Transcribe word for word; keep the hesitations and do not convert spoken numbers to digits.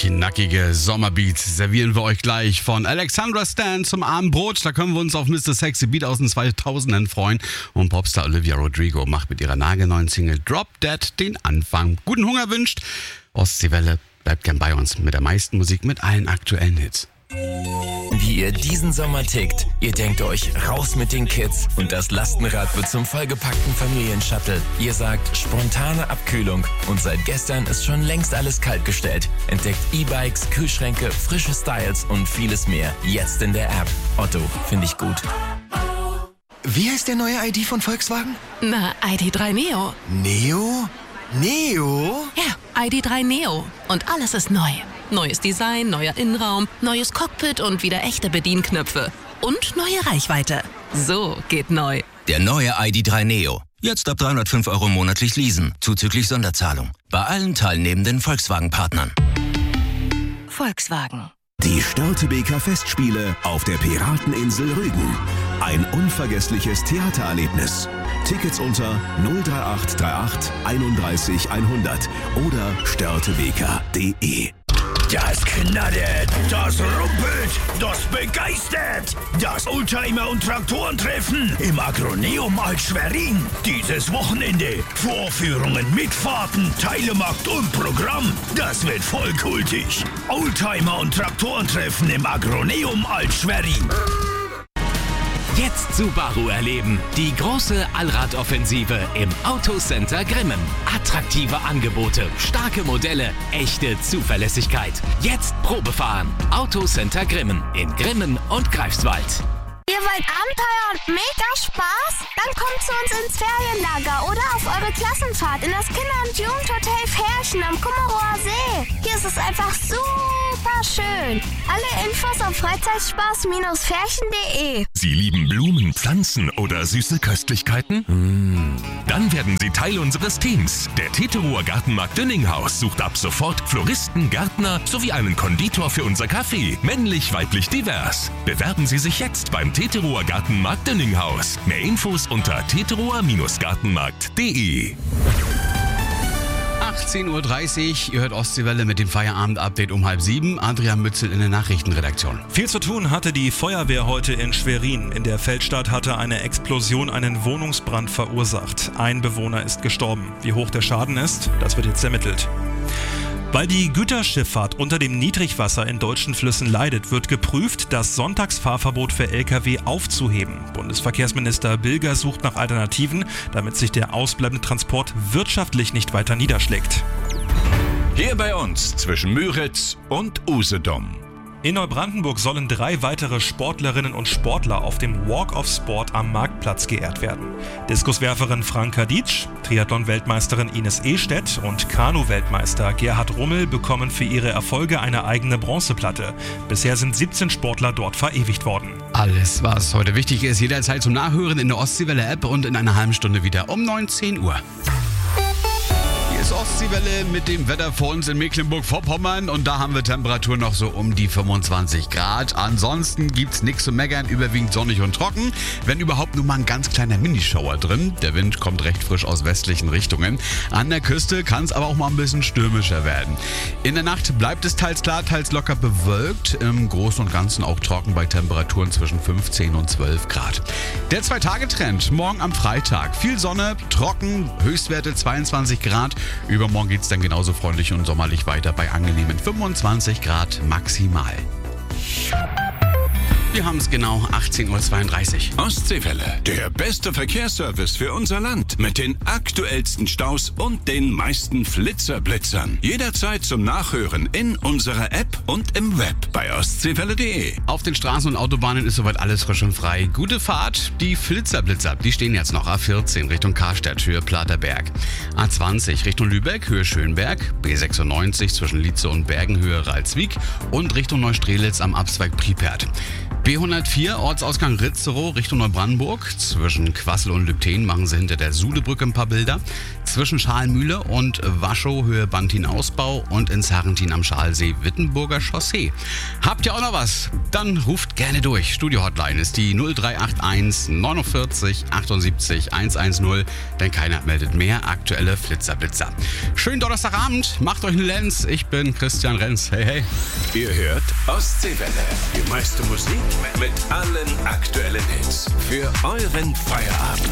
knackige Sommerbeats servieren wir euch gleich von Alexandra Stan zum Abendbrot. Da können wir uns auf Mister Sexy Beat aus den zweitausendern freuen. Und Popstar Olivia Rodrigo macht mit ihrer nagelneuen Single Drop Dead den Anfang. Guten Hunger wünscht Ostseewelle. Bleibt gern bei uns mit der meisten Musik, mit allen aktuellen Hits. Wie ihr diesen Sommer tickt. Ihr denkt euch, raus mit den Kids und das Lastenrad wird zum vollgepackten Familienshuttle. Ihr sagt, spontane Abkühlung und seit gestern ist schon längst alles kaltgestellt. Entdeckt E-Bikes, Kühlschränke, frische Styles und vieles mehr. Jetzt in der App. Otto, finde ich gut. Wie heißt der neue I D von Volkswagen? Na, I D drei Neo. Neo? Neo? Ja, I D drei Neo. Und alles ist neu. Neues Design, neuer Innenraum, neues Cockpit und wieder echte Bedienknöpfe. Und neue Reichweite. So geht neu. Der neue I D drei Neo. Jetzt ab dreihundertfünf Euro monatlich leasen, zuzüglich Sonderzahlung. Bei allen teilnehmenden Volkswagen-Partnern. Volkswagen. Die Störtebeker Festspiele auf der Pirateninsel Rügen. Ein unvergessliches Theatererlebnis. Tickets unter null drei acht drei acht einunddreißig hundert oder störtebeker punkt de. Das knallt, das rumpelt, das begeistert. Das Oldtimer- und Traktorentreffen im Agroneum Alt-Schwerin. Dieses Wochenende. Vorführungen, Mitfahrten, Teilemarkt und Programm. Das wird voll kultig. Oldtimer- und Traktorentreffen im Agroneum Alt-Schwerin. Jetzt Subaru erleben. Die große Allradoffensive im Autocenter Grimmen. Attraktive Angebote, starke Modelle, echte Zuverlässigkeit. Jetzt Probefahren. Autocenter Grimmen in Grimmen und Greifswald. Ihr wollt Abenteuer und mega Spaß? Dann kommt zu uns ins Ferienlager oder auf eure Klassenfahrt in das Kinder- und Jugendhotel Ferchen am Kummerower See. Hier ist es einfach super schön. Alle Infos auf freizeitspaß ferchen punkt de. Sie lieben Blumen, Pflanzen oder süße Köstlichkeiten? Mmh. Dann werden Sie Teil unseres Teams. Der Teterower Gartenmarkt Dünninghaus sucht ab sofort Floristen, Gärtner sowie einen Konditor für unser Café. Männlich, weiblich, divers. Bewerben Sie sich jetzt beim Teterower Gartenmarkt Dünninghaus. Mehr Infos unter teterower Gartenmarkt punkt de. achtzehn Uhr dreißig, ihr hört Ostseewelle mit dem Feierabend-Update um halb sieben. Adrian Mützel in der Nachrichtenredaktion. Viel zu tun hatte die Feuerwehr heute in Schwerin. In der Feldstadt hatte eine Explosion einen Wohnungsbrand verursacht. Ein Bewohner ist gestorben. Wie hoch der Schaden ist, das wird jetzt ermittelt. Weil die Güterschifffahrt unter dem Niedrigwasser in deutschen Flüssen leidet, wird geprüft, das Sonntagsfahrverbot für L K W aufzuheben. Bundesverkehrsminister Bilger sucht nach Alternativen, damit sich der ausbleibende Transport wirtschaftlich nicht weiter niederschlägt. Hier bei uns zwischen Müritz und Usedom. In Neubrandenburg sollen drei weitere Sportlerinnen und Sportler auf dem Walk of Sport am Marktplatz geehrt werden. Diskuswerferin Franka Dietsch, Triathlon-Weltmeisterin Ines Ehstedt und Kanu-Weltmeister Gerhard Rummel bekommen für ihre Erfolge eine eigene Bronzeplatte. Bisher sind siebzehn Sportler dort verewigt worden. Alles, was heute wichtig ist, jederzeit zum Nachhören in der Ostseewelle-App und in einer halben Stunde wieder um neunzehn Uhr. Ist Ostseewelle mit dem Wetter vor uns in Mecklenburg-Vorpommern und da haben wir Temperaturen noch so um die fünfundzwanzig Grad. Ansonsten gibt's nichts zu meckern, überwiegend sonnig und trocken. Wenn überhaupt nur mal ein ganz kleiner Minischauer drin. Der Wind kommt recht frisch aus westlichen Richtungen. An der Küste kann es aber auch mal ein bisschen stürmischer werden. In der Nacht bleibt es teils klar, teils locker bewölkt. Im Großen und Ganzen auch trocken bei Temperaturen zwischen fünfzehn und zwölf Grad. Der Zwei-Tage-Trend morgen am Freitag. Viel Sonne, trocken, Höchstwerte zweiundzwanzig Grad. Übermorgen geht es dann genauso freundlich und sommerlich weiter bei angenehmen fünfundzwanzig Grad maximal. Wir haben es genau achtzehn Uhr zweiunddreißig. Ostseewelle, der beste Verkehrsservice für unser Land. Mit den aktuellsten Staus und den meisten Flitzerblitzern. Jederzeit zum Nachhören in unserer App und im Web bei ostseewelle punkt de. Auf den Straßen und Autobahnen ist soweit alles frisch und frei. Gute Fahrt. Die Flitzerblitzer, die stehen jetzt noch. A vierzehn Richtung Karstadt, Höhe Platerberg. A zwanzig Richtung Lübeck, Höhe Schönberg. B sechsundneunzig zwischen Lietze und Bergen, Höhe Ralswiek. Und Richtung Neustrelitz am Abzweig Priepert. B hundertvier, Ortsausgang Ritzerow Richtung Neubrandenburg. Zwischen Quassel und Lübten machen sie hinter der Sudebrücke ein paar Bilder. Zwischen Schalmühle und Waschow Höhe Bantin-Ausbau und in Sarrentin am Schalsee Wittenburger Chaussee. Habt ihr auch noch was? Dann ruft gerne durch. Studio-Hotline ist die null drei acht eins neunundvierzig achtundsiebzig hundertzehn, denn keiner meldet mehr aktuelle Flitzerblitzer. Schönen Donnerstagabend, macht euch eine Lenz. Ich bin Christian Renz. Hey, hey. Ihr hört Ostseewelle. Die meiste Musik mit allen aktuellen Hits für euren Feierabend.